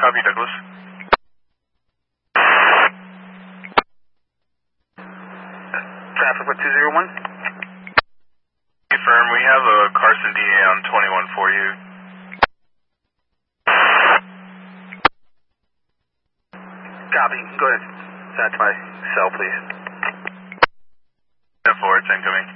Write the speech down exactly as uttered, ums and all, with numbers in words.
Copy, Douglas. Traffic with two zero one. Confirm, we have a Carson D A on twenty-one for you. Copy. Go ahead. That's my cell, please. ten four, it's incoming.